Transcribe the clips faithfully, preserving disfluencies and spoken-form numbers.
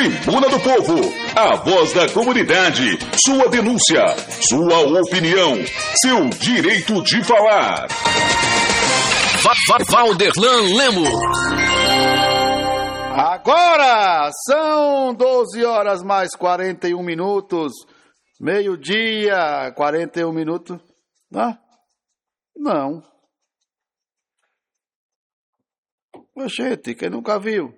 Tribuna do Povo, a voz da comunidade, sua denúncia, sua opinião, seu direito de falar. Valderlan Lemos. Agora são doze horas mais quarenta e um minutos, meio-dia, quarenta e um minutos. Ah, não. Oxente, quem nunca viu?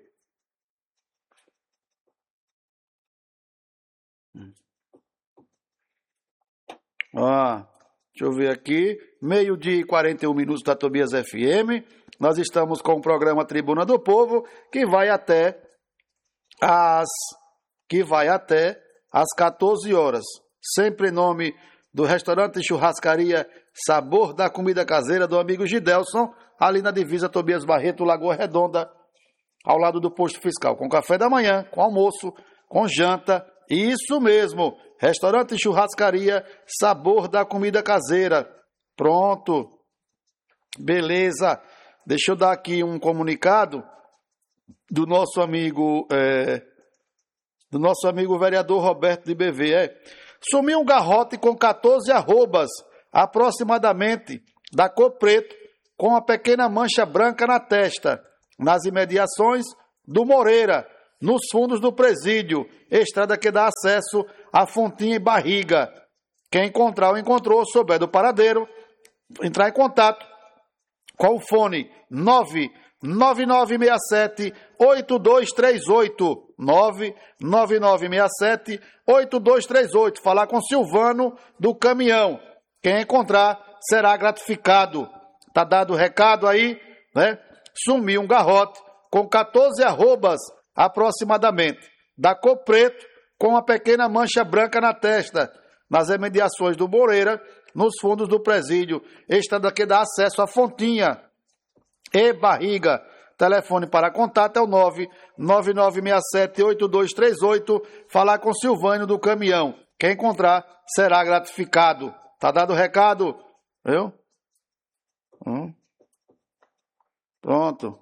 Ah, deixa eu ver aqui. Meio-dia e quarenta e um minutos da Tobias F M. Nós estamos com o programa Tribuna do Povo, que vai até as que vai até às quatorze horas. Sempre em nome do restaurante e churrascaria Sabor da Comida Caseira do amigo Gidelson, ali na divisa Tobias Barreto, Lagoa Redonda, ao lado do posto fiscal, com café da manhã, com almoço, com janta. Isso mesmo, restaurante e churrascaria Sabor da Comida Caseira. Pronto, beleza. Deixa eu dar aqui um comunicado do nosso amigo, é, do nosso amigo vereador Roberto de B V. É, sumiu um garrote com quatorze arrobas, aproximadamente, da cor preto, com uma pequena mancha branca na testa, nas imediações do Moreira, nos fundos do presídio, estrada que dá acesso à Fontinha e Barriga. Quem encontrar ou encontrou, souber do paradeiro, entrar em contato com o fone nove nove nove seis sete oito dois três oito, nove nove nove seis sete oito dois três oito. Falar com Silvano do caminhão. Quem encontrar será gratificado. Tá dado o recado aí, né? Sumiu um garrote com quatorze arrobas aproximadamente, da cor preto, com uma pequena mancha branca na testa, nas imediações do Moreira, nos fundos do presídio, estrada que dá acesso à Fontinha e Barriga. Telefone para contato é o nove nove nove seis sete oito dois três oito. Falar com Silvânio do caminhão. Quem encontrar será gratificado. Tá dado o recado? Viu? Hum. Pronto.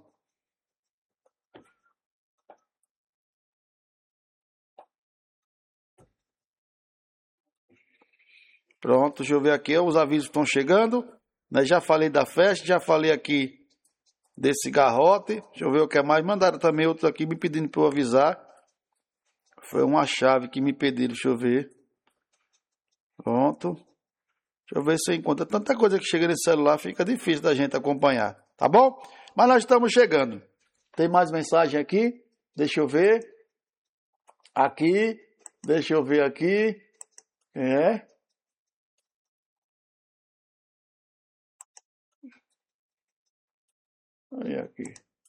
Pronto, deixa eu ver aqui, os avisos estão chegando, né? Já falei da festa, já falei aqui desse garrote, deixa eu ver o que é mais, mandaram também outros aqui me pedindo para eu avisar, foi uma chave que me pediram, deixa eu ver, pronto, deixa eu ver se eu encontro, tanta coisa que chega nesse celular, fica difícil da gente acompanhar, tá bom? Mas nós estamos chegando, tem mais mensagem aqui, deixa eu ver, aqui, deixa eu ver aqui, é... Olha aqui.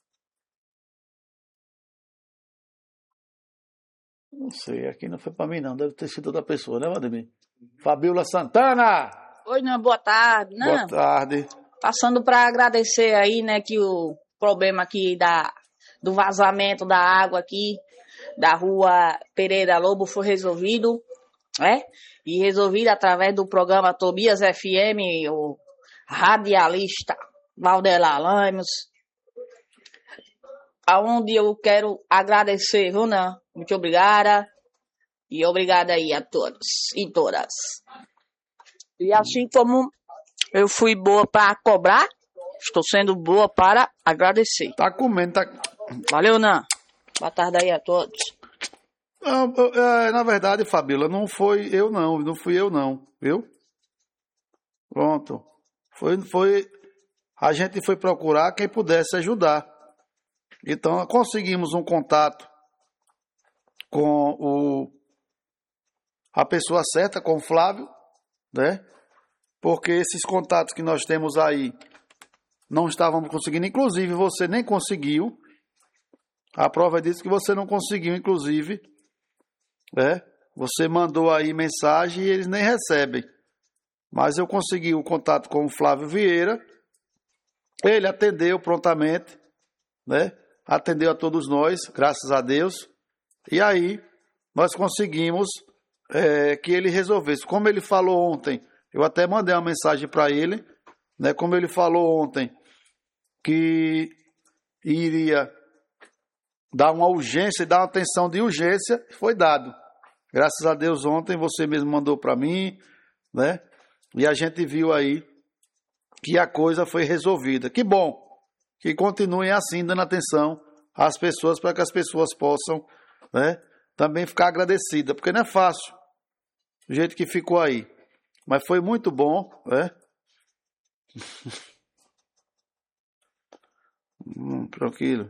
Não sei, aqui não foi para mim não, deve ter sido outra pessoa, né, Vladimir? Fabiola Santana! Oi, não, boa tarde. Não, boa tarde. Passando para agradecer aí, né, que o problema aqui da, do vazamento da água aqui, da rua Pereira Lobo foi resolvido, né? E resolvido através do programa Tobias F M, o radialista Valderlan Lemos, aonde eu quero agradecer, viu, não? Muito obrigada. E obrigada aí a todos e todas. E assim como eu fui boa para cobrar, estou sendo boa para agradecer. Tá comendo, tá... Valeu, não? Boa tarde aí a todos. Não, é, na verdade, Fabíola, não foi eu não, não fui eu não, viu? Pronto. Foi, foi... A gente foi procurar quem pudesse ajudar. Então, conseguimos um contato com o, a pessoa certa, com o Flávio, né? Porque esses contatos que nós temos aí não estávamos conseguindo. Inclusive, você nem conseguiu. A prova disso que você não conseguiu, inclusive, né? Você mandou aí mensagem e eles nem recebem. Mas eu consegui o contato com o Flávio Vieira. Ele atendeu prontamente, né? Atendeu a todos nós, graças a Deus. E aí, nós conseguimos é, que ele resolvesse. Como ele falou ontem, eu até mandei uma mensagem para ele, né? Como ele falou ontem, que iria dar uma urgência, dar uma atenção de urgência, foi dado. Graças a Deus, ontem você mesmo mandou para mim, né? E a gente viu aí que a coisa foi resolvida. Que bom que continuem assim, dando atenção às pessoas, para que as pessoas possam, né, também ficar agradecidas, porque não é fácil do jeito que ficou aí. Mas foi muito bom, né? hum, tranquilo.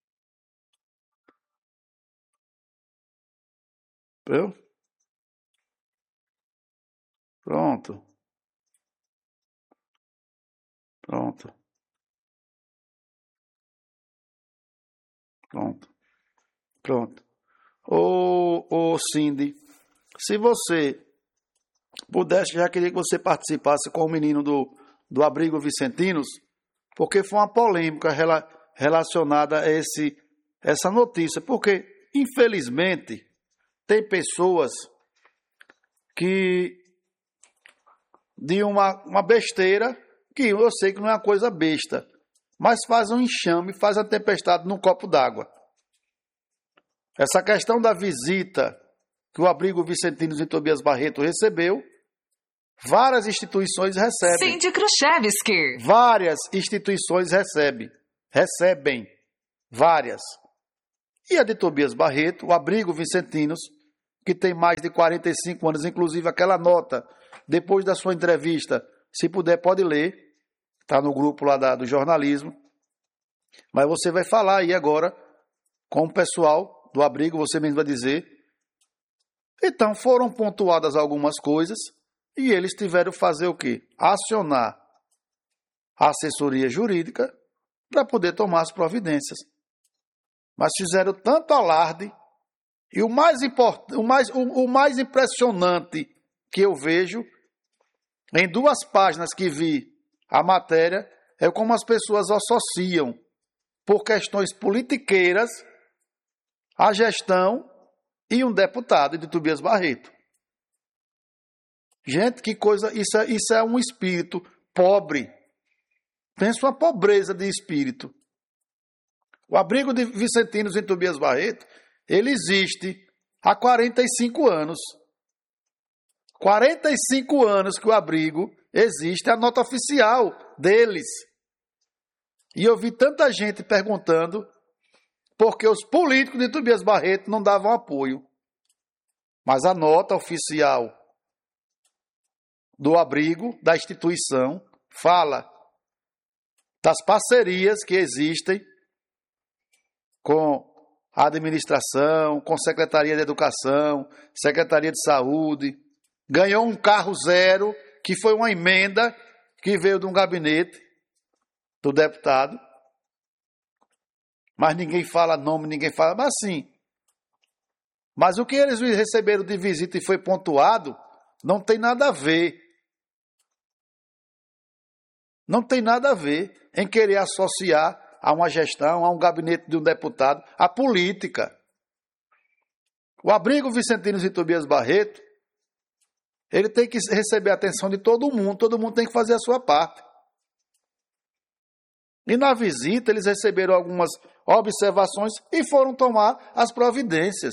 Eu? Pronto. Pronto. Pronto. Pronto. Ô, ô Cindy, se você pudesse, já queria que você participasse com o menino do, do Abrigo Vicentinos, porque foi uma polêmica rela, relacionada a esse, essa notícia, porque, infelizmente, tem pessoas que, de uma, uma besteira, que eu sei que não é uma coisa besta, mas faz um enxame, faz a tempestade num copo d'água. Essa questão da visita que o Abrigo Vicentinos em Tobias Barreto recebeu, várias instituições recebem. Cindy Khrushchevsky. Várias instituições recebem. Recebem. Várias. E a de Tobias Barreto, o Abrigo Vicentinos, que tem mais de quarenta e cinco anos, inclusive aquela nota, depois da sua entrevista, se puder pode ler, está no grupo lá da, do jornalismo, mas você vai falar aí agora com o pessoal do Abrigo, você mesmo vai dizer. Então foram pontuadas algumas coisas e eles tiveram que fazer o quê? Acionar a assessoria jurídica para poder tomar as providências. Mas fizeram tanto alarde e o mais, import... o mais, o, o mais impressionante que eu vejo em duas páginas que vi a matéria é como as pessoas associam por questões politiqueiras a gestão e um deputado de Tobias Barreto. Gente, que coisa, isso é, isso é um espírito pobre. Pensa uma pobreza de espírito. O Abrigo de Vicentinos em Tobias Barreto, ele existe há quarenta e cinco anos. quarenta e cinco anos que o Abrigo existe, é a nota oficial deles. E eu vi tanta gente perguntando porque os políticos de Tobias Barreto não davam apoio. Mas a nota oficial do Abrigo, da instituição, fala das parcerias que existem com a administração, com a Secretaria de Educação, Secretaria de Saúde. Ganhou um carro zero, que foi uma emenda que veio de um gabinete do deputado. Mas ninguém fala nome, ninguém fala, mas sim. Mas o que eles receberam de visita e foi pontuado, não tem nada a ver. Não tem nada a ver em querer associar a uma gestão, a um gabinete de um deputado, a política. O Abrigo Vicentinos e Tobias Barreto, ele tem que receber a atenção de todo mundo, todo mundo tem que fazer a sua parte. E na visita eles receberam algumas observações e foram tomar as providências.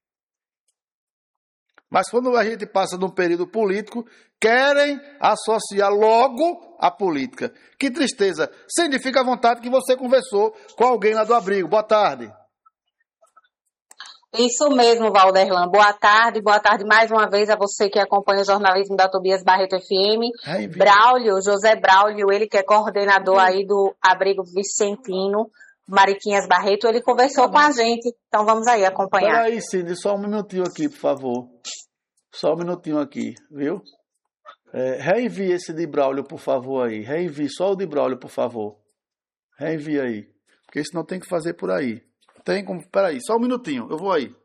Mas quando a gente passa num período político, querem associar logo a política. Que tristeza. Cindy, fica à vontade que você conversou com alguém lá do Abrigo. Boa tarde. Isso mesmo, Valderlan. Boa tarde, boa tarde mais uma vez a você que acompanha o jornalismo da Tobias Barreto F M. Ai, Braulio, José Braulio, ele que é coordenador Ai. aí do Abrigo Vicentino, Mariquinhas Barreto, ele conversou com a gente. Então vamos aí acompanhar. Espera aí, Cindy, só um minutinho aqui, por favor. Só um minutinho aqui, viu? É, reenvie esse de Braulio, por favor, aí. Reenvie só o de Braulio, por favor. Reenvie aí. Porque senão tem que fazer por aí. Tem como... Espera aí, só um minutinho, eu vou aí.